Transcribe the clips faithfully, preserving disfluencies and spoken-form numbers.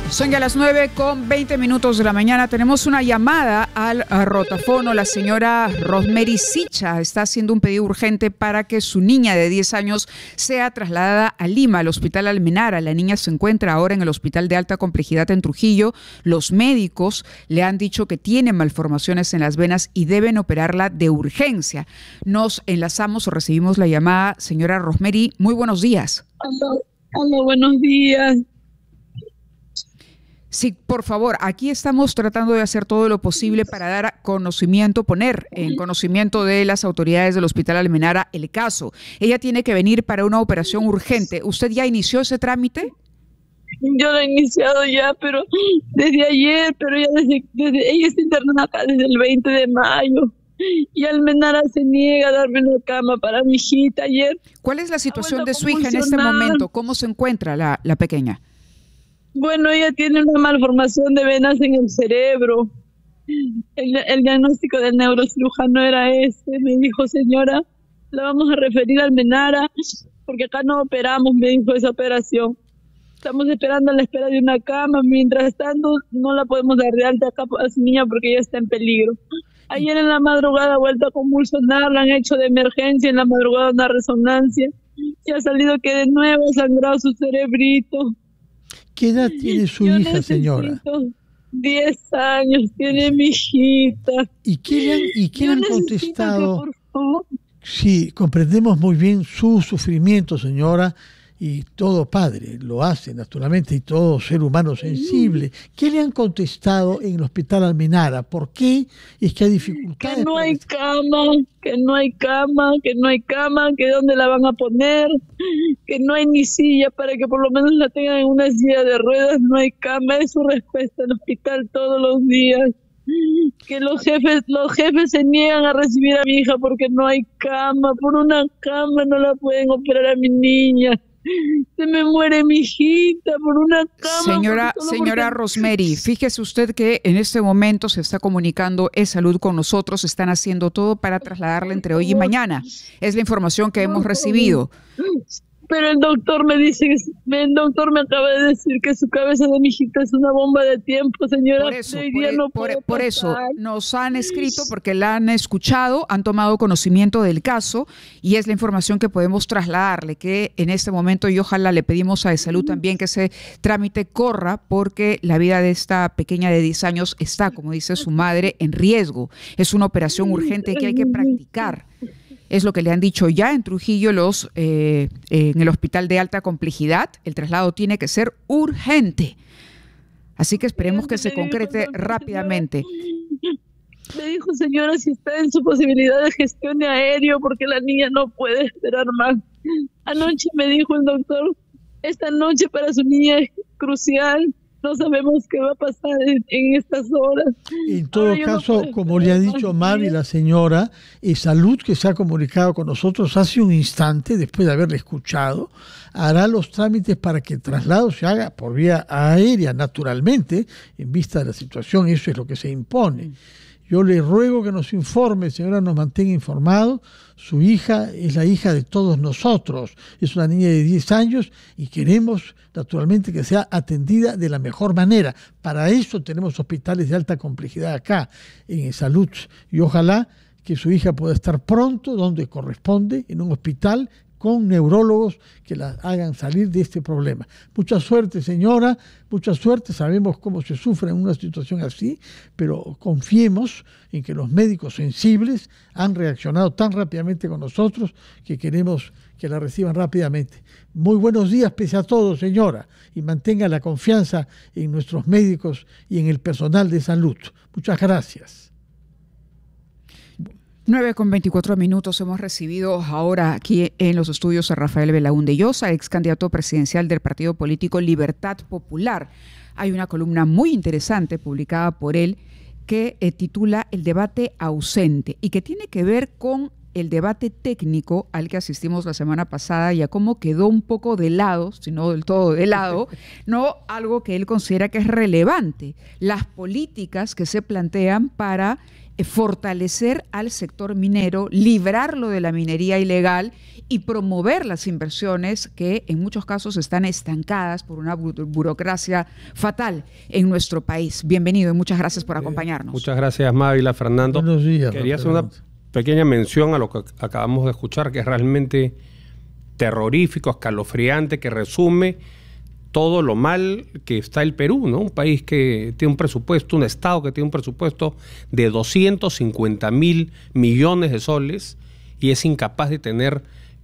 Son ya las nueve con veinte minutos de la mañana. Tenemos una llamada al rotafono. La señora Rosemary Sicha está haciendo un pedido urgente para que su niña de diez años sea trasladada a Lima, al Hospital Almenara. La niña se encuentra ahora en el Hospital de Alta Complejidad en Trujillo. Los médicos le han dicho que tiene malformaciones en las venas y deben operarla de urgencia. Nos enlazamos o recibimos la llamada. Señora Rosemary, muy buenos días. Hola, hola, buenos días. Sí, por favor, aquí estamos tratando de hacer todo lo posible para dar conocimiento, poner en conocimiento de las autoridades del Hospital Almenara el caso. Ella tiene que venir para una operación urgente. ¿Usted ya inició ese trámite? Yo lo he iniciado ya, pero desde ayer, pero ya desde, desde ella está internada acá desde el veinte de mayo. Y Almenara se niega a darme una cama para mi hijita ayer. ¿Cuál es la situación de su hija en este momento? ¿Cómo se encuentra la, la pequeña? Bueno, ella tiene una malformación de venas en el cerebro. El, el diagnóstico del neurocirujano era este. Me dijo, señora, la vamos a referir a Almenara porque acá no operamos, me dijo esa operación. Estamos esperando a la espera de una cama. Mientras tanto, no la podemos dar de alta acá a su niña porque ella está en peligro. Ayer en la madrugada ha vuelto a convulsionar, la han hecho de emergencia, en la madrugada una resonancia. Y ha salido que de nuevo ha sangrado su cerebrito. ¿Qué edad tiene su Yo hija, señora? Diez años tiene mi hijita. ¿Y qué le han, y qué le han contestado? Que, por favor. Sí, comprendemos muy bien su sufrimiento, señora, y todo padre lo hace, naturalmente, y todo ser humano sensible. ¿Qué le han contestado en el Hospital Almenara? ¿Por qué es que hay dificultades? Que no hay cama, que no hay cama, que no hay cama, que dónde la van a poner, que no hay ni silla para que por lo menos la tengan en una silla de ruedas, no hay cama, es su respuesta al hospital todos los días. Que los jefes, los jefes se niegan a recibir a mi hija porque no hay cama, por una cama no la pueden operar a mi niña. Se me muere mi hijita por una cama. Señora, señora porque... Rosemary, fíjese usted que en este momento se está comunicando E-Salud con nosotros, están haciendo todo para trasladarla entre hoy y mañana. Es la información que hemos recibido. Pero el doctor me dice, el doctor me acaba de decir que su cabeza de mi hijita es una bomba de tiempo, señora. Por eso, por, no por, por eso nos han escrito porque la han escuchado, han tomado conocimiento del caso y es la información que podemos trasladarle, que en este momento y ojalá le pedimos a E-Salud también que ese trámite corra porque la vida de esta pequeña de diez años está, como dice su madre, en riesgo. Es una operación urgente que hay que practicar. Es lo que le han dicho ya en Trujillo los eh, eh, en el Hospital de Alta Complejidad. El traslado tiene que ser urgente. Así que esperemos que se concrete rápidamente. Me dijo, señora, si está en su posibilidad de gestión de aéreo, porque la niña no puede esperar más. Anoche me dijo el doctor, esta noche para su niña es crucial. No sabemos qué va a pasar en, en estas horas. En todo Ahora caso, no como le ha dicho Mavi, la señora, E-Salud, que se ha comunicado con nosotros hace un instante, después de haberle escuchado, hará los trámites para que el traslado se haga por vía aérea, naturalmente, en vista de la situación, eso es lo que se impone. Yo le ruego que nos informe, señora, nos mantenga informados. Su hija es la hija de todos nosotros. Es una niña de diez años y queremos, naturalmente, que sea atendida de la mejor manera. Para eso tenemos hospitales de alta complejidad acá, en E-Salud. Y ojalá que su hija pueda estar pronto donde corresponde, en un hospital con neurólogos que la hagan salir de este problema. Mucha suerte, señora, mucha suerte. Sabemos cómo se sufre en una situación así, pero confiemos en que los médicos sensibles han reaccionado tan rápidamente con nosotros que queremos que la reciban rápidamente. Muy buenos días, pese a todo, señora, y mantenga la confianza en nuestros médicos y en el personal de salud. Muchas gracias. nueve con veinticuatro minutos hemos recibido ahora aquí en los estudios a Rafael Belaúnde Llosa, ex candidato presidencial del partido político Libertad Popular. Hay una columna muy interesante publicada por él que eh, titula El debate ausente y que tiene que ver con el debate técnico al que asistimos la semana pasada y a cómo quedó un poco de lado, si no del todo de lado, no algo que él considera que es relevante, las políticas que se plantean para eh, fortalecer al sector minero, librarlo de la minería ilegal y promover las inversiones que en muchos casos están estancadas por una bu burocracia fatal en nuestro país. Bienvenido y muchas gracias por acompañarnos. Eh, muchas gracias, Mávila, Fernando. Buenos días. Quería hacer una pequeña mención a lo que acabamos de escuchar, que es realmente terrorífico, escalofriante, que resume todo lo mal que está el Perú, ¿no? Un país que tiene un presupuesto, un Estado que tiene un presupuesto de doscientos cincuenta mil millones de soles y es incapaz de tener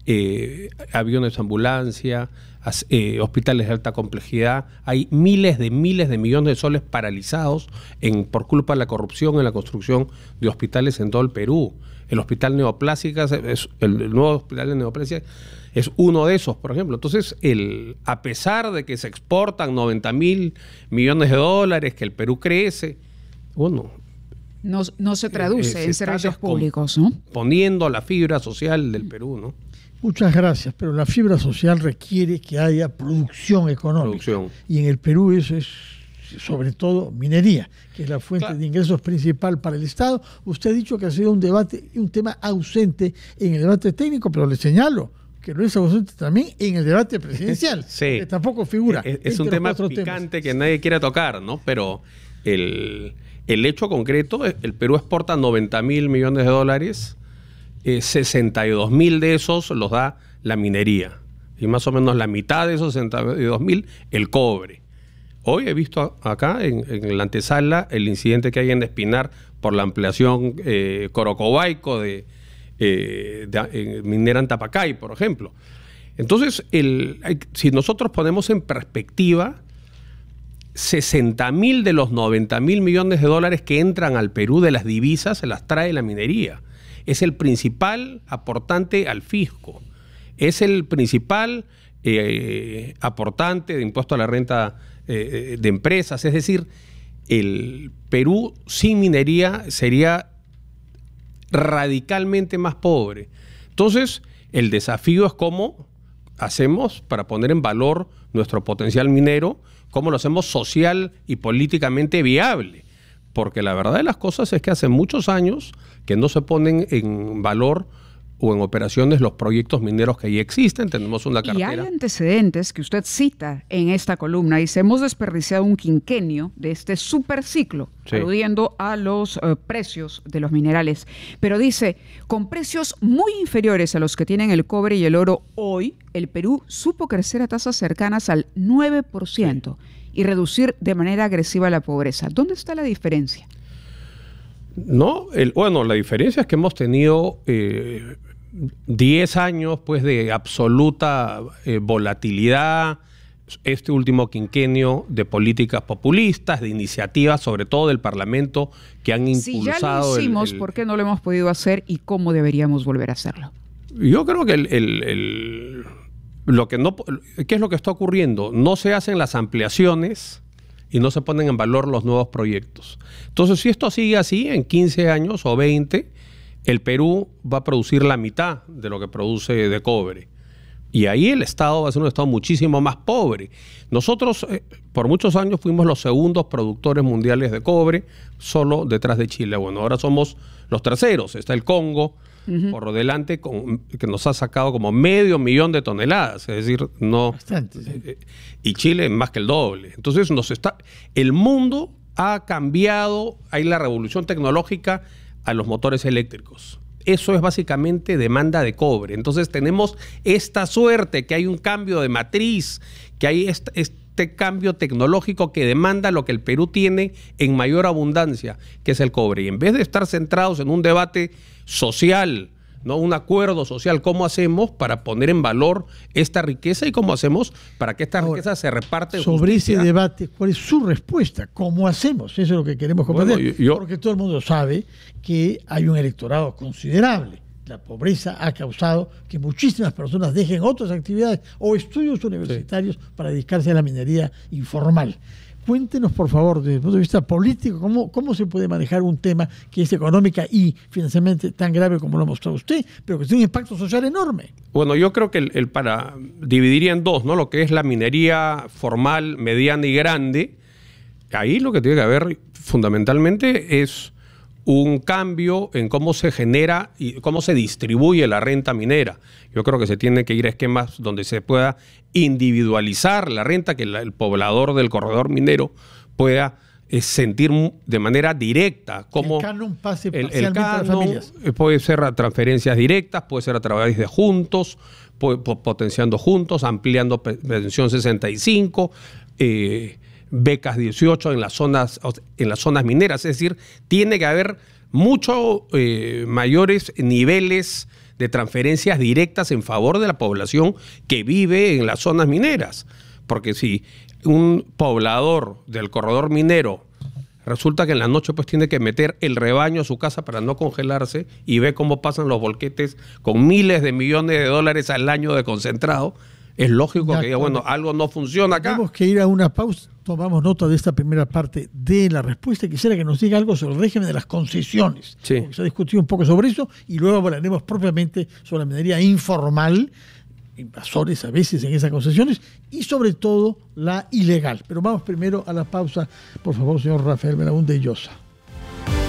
eh, aviones de ambulancia, eh, hospitales de alta complejidad. Hay miles de miles de millones de soles paralizados en, por culpa de la corrupción en la construcción de hospitales en todo el Perú. El hospital Neoplásicas, es el, el nuevo hospital de Neoplásicas es uno de esos, por ejemplo. Entonces, el, a pesar de que se exportan noventa mil millones de dólares, que el Perú crece, bueno, no, no se traduce eh, en se servicios públicos, ¿no? Poniendo la fibra social del Perú, ¿no? Muchas gracias, pero la fibra social requiere que haya producción económica. Producción. Y en el Perú eso es sobre todo minería, que es la fuente claro. de ingresos principal para el Estado. Usted ha dicho que ha sido un debate, un tema ausente en el debate técnico, pero le señalo que no es ausente también en el debate presidencial, sí. que tampoco figura. Es, es un tema picante temas. que nadie quiere tocar, ¿no? Pero el, el hecho concreto, el Perú exporta noventa mil millones de dólares, eh, sesenta y dos mil de esos los da la minería, y más o menos la mitad de esos sesenta y dos mil el cobre. Hoy he visto acá en, en la antesala el incidente que hay en Espinar por la ampliación eh, Corocobaico de, eh, de eh, minera Antapacay, por ejemplo. Entonces, el, hay, si nosotros ponemos en perspectiva, sesenta mil de los noventa mil millones de dólares que entran al Perú de las divisas se las trae la minería. Es el principal aportante al fisco. Es el principal eh, aportante de impuesto a la renta Eh, de empresas, es decir, el Perú sin minería sería radicalmente más pobre. Entonces, el desafío es cómo hacemos para poner en valor nuestro potencial minero, cómo lo hacemos social y políticamente viable, porque la verdad de las cosas es que hace muchos años que no se ponen en valor o en operaciones los proyectos mineros que ya existen. Tenemos una cartera. Y hay antecedentes que usted cita en esta columna. Dice, hemos desperdiciado un quinquenio de este superciclo, sí. aludiendo a los uh, precios de los minerales. Pero dice, con precios muy inferiores a los que tienen el cobre y el oro hoy, el Perú supo crecer a tasas cercanas al nueve por ciento sí. y reducir de manera agresiva la pobreza. ¿Dónde está la diferencia? No, el, bueno, la diferencia es que hemos tenido eh, diez años pues, de absoluta eh, volatilidad, este último quinquenio de políticas populistas, de iniciativas, sobre todo del Parlamento, que han impulsado... Si ya lo hicimos, el, el, ¿por qué no lo hemos podido hacer y cómo deberíamos volver a hacerlo? Yo creo que el, el, el, lo que no, ¿qué es lo que está ocurriendo? No se hacen las ampliaciones y no se ponen en valor los nuevos proyectos. Entonces, si esto sigue así, en quince años o veinte, el Perú va a producir la mitad de lo que produce de cobre. Y ahí el Estado va a ser un Estado muchísimo más pobre. Nosotros, eh, por muchos años, fuimos los segundos productores mundiales de cobre, solo detrás de Chile. Bueno, ahora somos los terceros. Está el Congo, uh-huh. por delante, con, que nos ha sacado como medio millón de toneladas. Es decir, no... Bastante, sí. eh, y Chile más que el doble. Entonces, nos está, el mundo ha cambiado, hay la revolución tecnológica a los motores eléctricos. Eso es básicamente demanda de cobre. Entonces tenemos esta suerte, que hay un cambio de matriz, que hay este, este cambio tecnológico que demanda lo que el Perú tiene en mayor abundancia, que es el cobre. Y en vez de estar centrados en un debate social, ¿no? Un acuerdo social, ¿cómo hacemos para poner en valor esta riqueza y cómo hacemos para que esta Ahora, riqueza se reparte? Sobre justicia? Ese debate, ¿cuál es su respuesta? ¿Cómo hacemos? Eso es lo que queremos comprender. Bueno, yo, yo, porque todo el mundo sabe que hay un electorado considerable La pobreza ha causado que muchísimas personas dejen otras actividades o estudios universitarios sí. para dedicarse a la minería informal. Cuéntenos, por favor, desde el punto de vista político, cómo, cómo se puede manejar un tema que es económica y financieramente tan grave como lo ha mostrado usted, pero que tiene un impacto social enorme. Bueno, yo creo que el, el para dividiría en dos, ¿no? Lo que es la minería formal, mediana y grande. Ahí lo que tiene que haber fundamentalmente es un cambio en cómo se genera y cómo se distribuye la renta minera. Yo creo que se tiene que ir a esquemas donde se pueda individualizar la renta, que la, el poblador del corredor minero pueda eh, sentir de manera directa cómo el canon pase el, parcialmente el canon, a las familias. Puede ser a transferencias directas, puede ser a través de juntos, puede, potenciando juntos, ampliando pensión sesenta y cinco, eh, becas dieciocho en las zonas en las zonas mineras, es decir, tiene que haber muchos eh, mayores niveles de transferencias directas en favor de la población que vive en las zonas mineras, porque si un poblador del corredor minero resulta que en la noche pues tiene que meter el rebaño a su casa para no congelarse y ve cómo pasan los volquetes con miles de millones de dólares al año de concentrado, es lógico ya, que diga, bueno, algo no funciona acá. Tenemos que ir a una pausa. Tomamos nota de esta primera parte de la respuesta. Quisiera que nos diga algo sobre el régimen de las concesiones. Sí. Se ha discutido un poco sobre eso y luego hablaremos propiamente sobre la minería informal, invasores a veces en esas concesiones, y sobre todo la ilegal. Pero vamos primero a la pausa. Por favor, señor Rafael Belaúnde Llosa.